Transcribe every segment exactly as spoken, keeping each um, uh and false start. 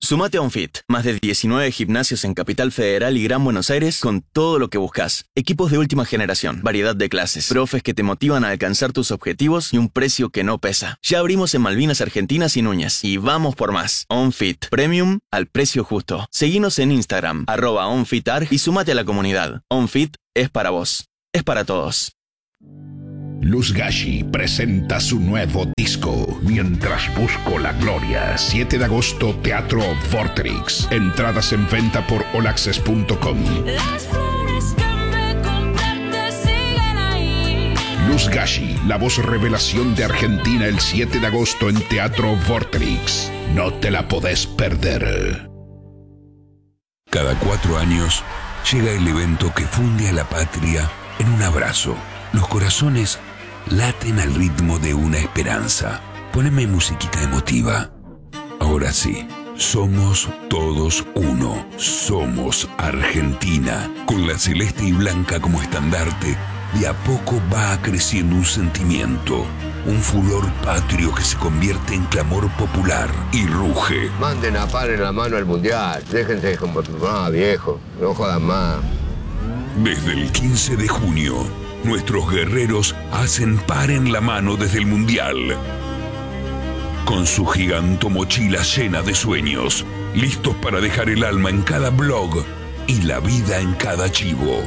Sumate a OnFit, más de diecinueve gimnasios en Capital Federal y Gran Buenos Aires con todo lo que buscas. Equipos de última generación, variedad de clases, profes que te motivan a alcanzar tus objetivos y un precio que no pesa. Ya abrimos en Malvinas Argentinas y Núñez y vamos por más. OnFit, Premium al precio justo. Seguinos en Instagram, arroba OnFitArg y sumate a la comunidad. OnFit es para vos. Es para todos. Luz Gashi presenta su nuevo disco, Mientras Busco la Gloria. siete de agosto, Teatro Vorterix. Entradas en venta por all access punto com. Las flores que me compraste siguen ahí. Luz Gashi, la voz revelación de Argentina, el siete de agosto en Teatro Vorterix. No te la podés perder. Cada cuatro años llega el evento que funde a la patria en un abrazo. Los corazones laten al ritmo de una esperanza. Poneme musiquita emotiva. Ahora sí, somos todos uno. Somos Argentina. Con la celeste y blanca como estandarte, de a poco va creciendo un sentimiento, un furor patrio que se convierte en clamor popular y ruge. Manden a par en la mano al mundial. Déjense como ah, viejo, no jodan más. Desde el quince de junio, nuestros guerreros hacen par en la mano desde el mundial. Con su giganto mochila llena de sueños, listos para dejar el alma en cada blog y la vida en cada chivo.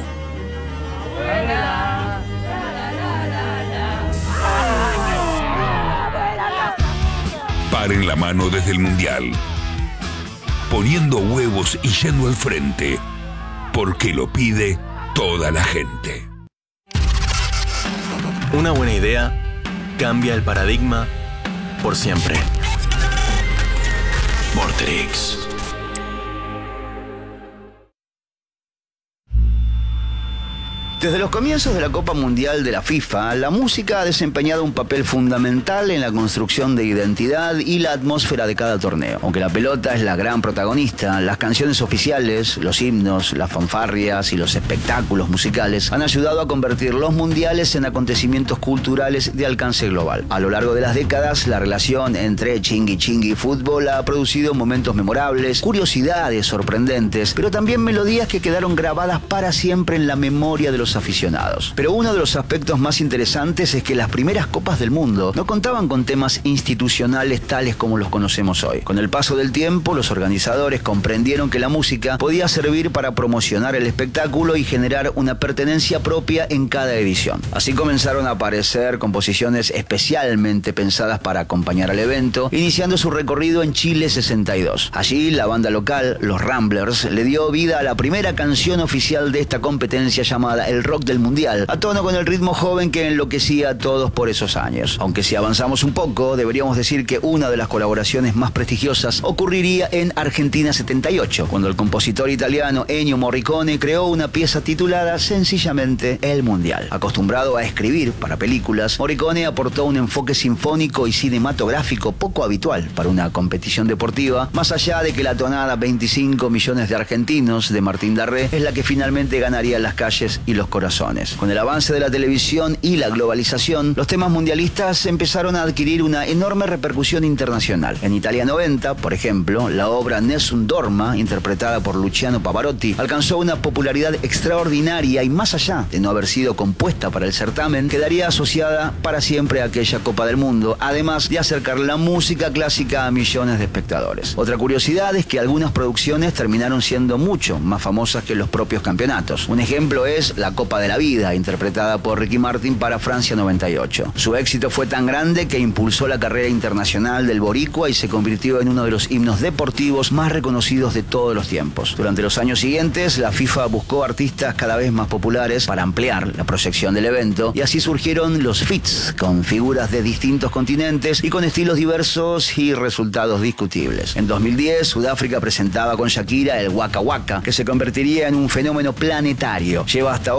Par en la mano desde el mundial, poniendo huevos y yendo al frente, porque lo pide toda la gente. Una buena idea cambia el paradigma por siempre. Vorterix. Desde los comienzos de la Copa Mundial de la FIFA, la música ha desempeñado un papel fundamental en la construcción de identidad y la atmósfera de cada torneo. Aunque la pelota es la gran protagonista, las canciones oficiales, los himnos, las fanfarrias y los espectáculos musicales han ayudado a convertir los mundiales en acontecimientos culturales de alcance global. A lo largo de las décadas, la relación entre chingui chingui y fútbol ha producido momentos memorables, curiosidades sorprendentes, pero también melodías que quedaron grabadas para siempre en la memoria de los aficionados. Pero uno de los aspectos más interesantes es que las primeras Copas del Mundo no contaban con temas institucionales tales como los conocemos hoy. Con el paso del tiempo, los organizadores comprendieron que la música podía servir para promocionar el espectáculo y generar una pertenencia propia en cada edición. Así comenzaron a aparecer composiciones especialmente pensadas para acompañar al evento, iniciando su recorrido en Chile sesenta y dos. Allí, la banda local, los Ramblers, le dio vida a la primera canción oficial de esta competencia llamada El Rock del Mundial, a tono con el ritmo joven que enloquecía a todos por esos años. Aunque si avanzamos un poco, deberíamos decir que una de las colaboraciones más prestigiosas ocurriría en Argentina setenta y ocho, cuando el compositor italiano Ennio Morricone creó una pieza titulada sencillamente El Mundial. Acostumbrado a escribir para películas, Morricone aportó un enfoque sinfónico y cinematográfico poco habitual para una competición deportiva, más allá de que la tonada veinticinco millones de argentinos de Martín Darré es la que finalmente ganaría las calles y los corazones. Con el avance de la televisión y la globalización, los temas mundialistas empezaron a adquirir una enorme repercusión internacional. En Italia noventa, por ejemplo, la obra Nessun Dorma, interpretada por Luciano Pavarotti, alcanzó una popularidad extraordinaria y más allá de no haber sido compuesta para el certamen, quedaría asociada para siempre a aquella Copa del Mundo, además de acercar la música clásica a millones de espectadores. Otra curiosidad es que algunas producciones terminaron siendo mucho más famosas que los propios campeonatos. Un ejemplo es la Copa de la Vida, interpretada por Ricky Martin para Francia noventa y ocho. Su éxito fue tan grande que impulsó la carrera internacional del boricua y se convirtió en uno de los himnos deportivos más reconocidos de todos los tiempos. Durante los años siguientes, la FIFA buscó artistas cada vez más populares para ampliar la proyección del evento y así surgieron los feats, con figuras de distintos continentes y con estilos diversos y resultados discutibles. En dos mil diez, Sudáfrica presentaba con Shakira el Waka Waka, que se convertiría en un fenómeno planetario. Lleva hasta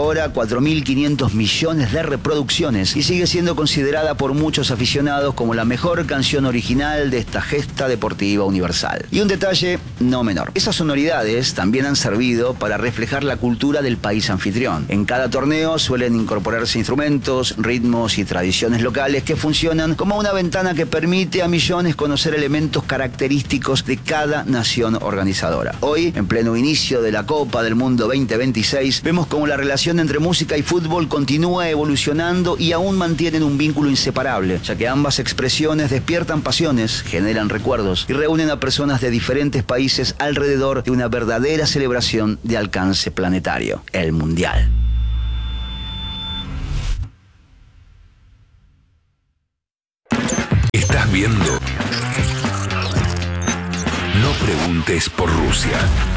ahora cuatro mil quinientos millones de reproducciones y sigue siendo considerada por muchos aficionados como la mejor canción original de esta gesta deportiva universal. Y un detalle no menor. Esas sonoridades también han servido para reflejar la cultura del país anfitrión. En cada torneo suelen incorporarse instrumentos, ritmos y tradiciones locales que funcionan como una ventana que permite a millones conocer elementos característicos de cada nación organizadora. Hoy, en pleno inicio de la Copa del Mundo veinte veintiséis, vemos cómo la relación entre música y fútbol continúa evolucionando y aún mantienen un vínculo inseparable, ya que ambas expresiones despiertan pasiones, generan recuerdos y reúnen a personas de diferentes países alrededor de una verdadera celebración de alcance planetario, el Mundial. Estás viendo No preguntes por Rusia.